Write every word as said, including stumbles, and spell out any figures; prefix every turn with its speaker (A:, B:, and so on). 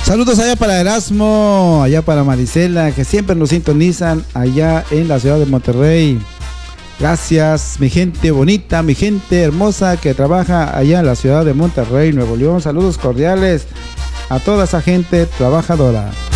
A: Saludos allá para Erasmo, allá para Marisela, que siempre nos sintonizan allá en la ciudad de Monterrey. Gracias, mi gente bonita, mi gente hermosa que trabaja allá en la ciudad de Monterrey, Nuevo León. Saludos cordiales a toda esa gente trabajadora.